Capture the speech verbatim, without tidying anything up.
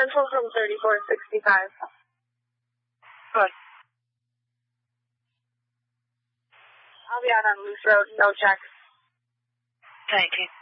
Central from thirty-four sixty-five. Good. I'll be out on Loose Road, no check. Thank you.